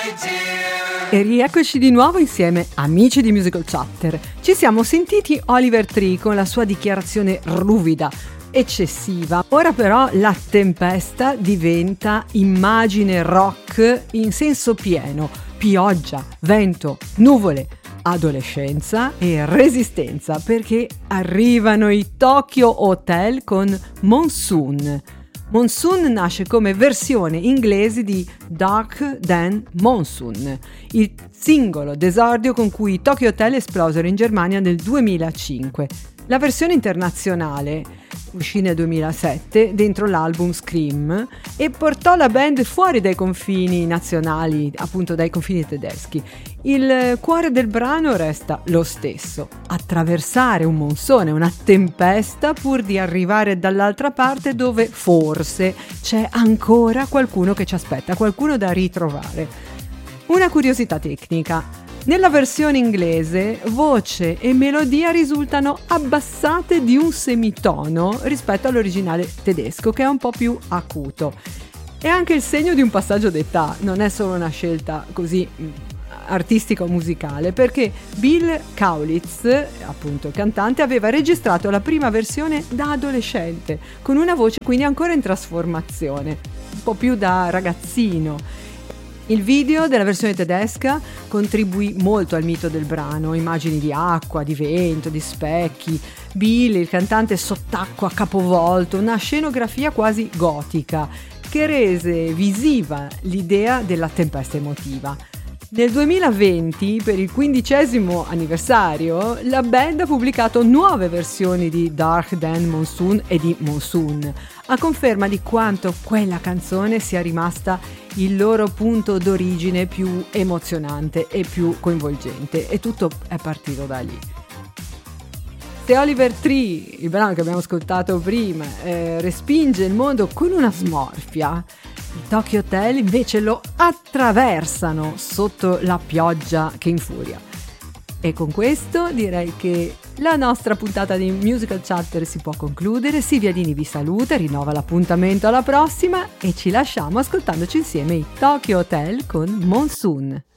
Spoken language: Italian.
E rieccoci di nuovo insieme, amici di Musical Chatter. Ci siamo sentiti Oliver Tree con la sua dichiarazione ruvida, eccessiva. Ora però la tempesta diventa immagine rock in senso pieno. Pioggia, vento, nuvole, adolescenza e resistenza, perché arrivano i Tokyo Hotel con Monsoon. Monsoon nasce come versione inglese di Dark Than Monsoon, il singolo d'esordio con cui i Tokyo Hotel esplosero in Germania nel 2005. La versione internazionale uscì nel 2007 dentro l'album Scream e portò la band fuori dai confini nazionali, appunto dai confini tedeschi. Il cuore del brano resta lo stesso: attraversare un monsone, una tempesta, pur di arrivare dall'altra parte dove forse c'è ancora qualcuno che ci aspetta, qualcuno da ritrovare. Una curiosità tecnica: nella versione inglese voce e melodia risultano abbassate di un semitono rispetto all'originale tedesco, che è un po' più acuto. È anche il segno di un passaggio d'età, non è solo una scelta così artistica o musicale, perché Bill Kaulitz, appunto il cantante, aveva registrato la prima versione da adolescente, con una voce quindi ancora in trasformazione, un po' più da ragazzino. Il video della versione tedesca contribuì molto al mito del brano: immagini di acqua, di vento, di specchi, Bill, il cantante sott'acqua capovolto, una scenografia quasi gotica che rese visiva l'idea della tempesta emotiva. Nel 2020, per il 15° anniversario, la band ha pubblicato nuove versioni di Dark Than Monsoon e di Monsoon, a conferma di quanto quella canzone sia rimasta il loro punto d'origine più emozionante e più coinvolgente, e tutto è partito da lì. Se Oliver Tree, il brano che abbiamo ascoltato prima, respinge il mondo con una smorfia, i Tokyo Hotel invece lo attraversano sotto la pioggia che infuria. E con questo direi che la nostra puntata di Musical Chatter si può concludere. Silvia Dini vi saluta, rinnova l'appuntamento alla prossima e ci lasciamo ascoltandoci insieme i Tokyo Hotel con Monsoon.